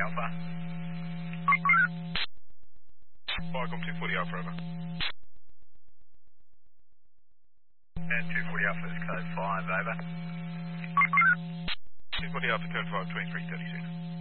Alpha. Viacom 240 Alpha, over. And 240 Alpha is code 5, over. 240 Alpha, turn 5, 2336.